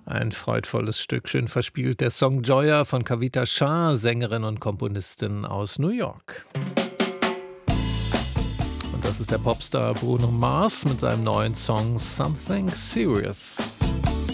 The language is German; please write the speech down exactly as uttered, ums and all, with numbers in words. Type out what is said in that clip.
Ein freudvolles Stück, schön verspielt, der Song „Gioia“ von Kavita Shah, Sängerin und Komponistin aus New York. Und das ist der Popstar Bruno Mars mit seinem neuen Song „Something Serious“.